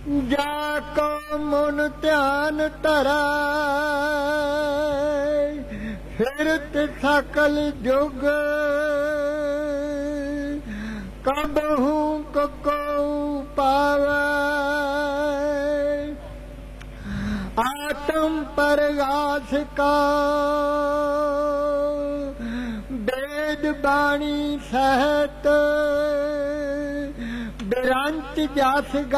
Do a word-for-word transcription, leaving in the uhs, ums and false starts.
जाको मन ध्यान धरै फिरत सकल जुग कबहू को पावै आत्म प्रगास का वेद बाणी सहत बिरंत जस